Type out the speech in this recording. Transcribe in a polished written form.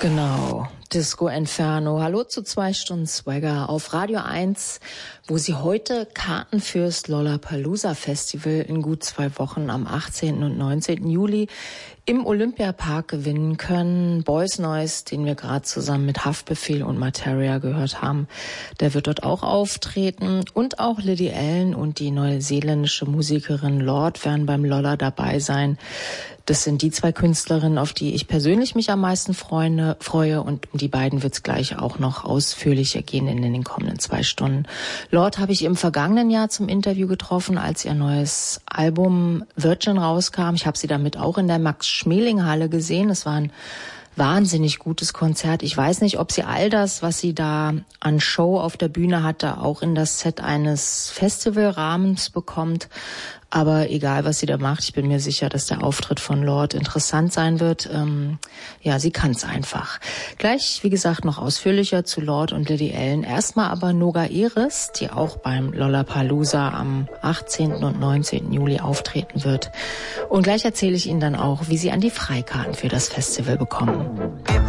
Genau, Disco Inferno. Hallo zu 2 Stunden Swagger auf Radio 1, wo Sie heute Karten fürs Lollapalooza Festival in gut 2 Wochen am 18. und 19. Juli im Olympiapark gewinnen können. Boys Noize, den wir gerade zusammen mit Haftbefehl und Materia gehört haben, der wird dort auch auftreten. Und auch Lily Allen und die neuseeländische Musikerin Lorde werden beim Lolla dabei sein. Das sind die 2 Künstlerinnen, auf die ich persönlich mich am meisten freue, und um die beiden wird es gleich auch noch ausführlicher gehen in den kommenden 2 Stunden. Lorde habe ich im vergangenen Jahr zum Interview getroffen, als ihr neues Album Virgin rauskam. Ich habe sie damit auch in der Max-Schmeling-Halle gesehen. Es war ein wahnsinnig gutes Konzert. Ich weiß nicht, ob sie all das, was sie da an Show auf der Bühne hatte, auch in das Set eines Festivalrahmens bekommt. Aber egal, was sie da macht, ich bin mir sicher, dass der Auftritt von Lorde interessant sein wird. Ja, sie kann's einfach. Gleich, wie gesagt, noch ausführlicher zu Lorde und Lily Allen. Erstmal aber Noga Eris, die auch beim Lollapalooza am 18. und 19. Juli auftreten wird. Und gleich erzähle ich Ihnen dann auch, wie Sie an die Freikarten für das Festival bekommen.